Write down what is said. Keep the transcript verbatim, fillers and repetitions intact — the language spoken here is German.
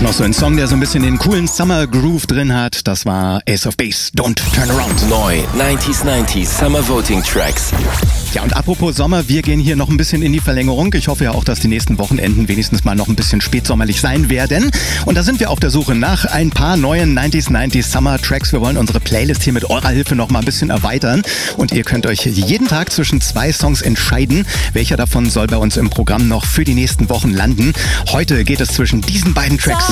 noch so ein Song, der so ein bisschen den coolen Summer Groove drin hat. Das war Ace of Base, Don't Turn Around. Neu, neunzig neunzig Summer Voting Tracks. Ja, und apropos Sommer, wir gehen hier noch ein bisschen in die Verlängerung. Ich hoffe ja auch, dass die nächsten Wochenenden wenigstens mal noch ein bisschen spätsommerlich sein werden. Und da sind wir auf der Suche nach ein paar neuen neunzig neunzig Summer Tracks. Wir wollen unsere Playlist hier mit eurer Hilfe noch mal ein bisschen erweitern. Und ihr könnt euch jeden Tag zwischen zwei Songs entscheiden, welcher davon soll bei uns im Programm noch für die nächsten Wochen landen. Heute geht es zwischen diesen beiden Tracks.